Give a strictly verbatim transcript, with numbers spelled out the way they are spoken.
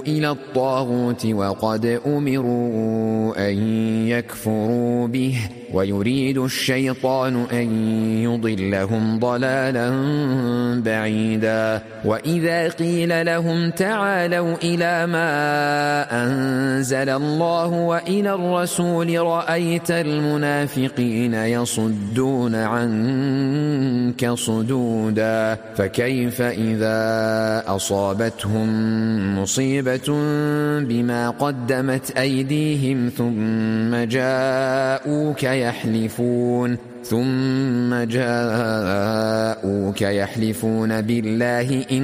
إلى الطاغوت وقد أمروا أن يكفروا به ويريد الشيطان أن يضلهم ضلالا بعيدا وإذا قيل لهم تعالوا إلى ما أنزل الله وإلى الرسول رأيت المنافقين يصدون عنك صدودا فكيف إذا أصابتهم مصيبة بما قدمت أيديهم ثم جاءوك يحلفون ثم جاءوك يحلفون بالله إن